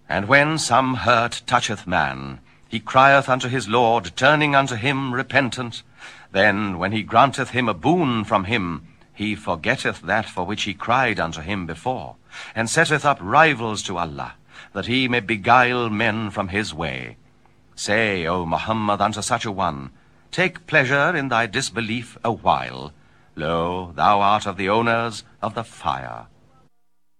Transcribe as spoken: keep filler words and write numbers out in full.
And when some hurt toucheth man, he crieth unto his Lord, turning unto him repentant. Then, when he granteth him a boon from him, he forgetteth that for which he cried unto him before, and setteth up rivals to Allah, that he may beguile men from his way. Say, O Muhammad, unto such a one, take pleasure in thy disbelief a while. Lo, thou art of the owners of the fire.